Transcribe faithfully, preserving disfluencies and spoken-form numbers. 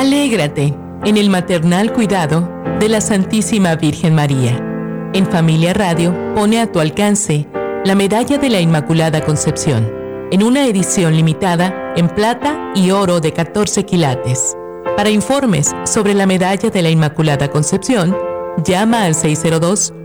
Alégrate en el maternal cuidado de la Santísima Virgen María. En Familia Radio pone a tu alcance la Medalla de la Inmaculada Concepción, en una edición limitada en plata y oro de catorce quilates. Para informes sobre la Medalla de la Inmaculada Concepción, llama al seis cero dos,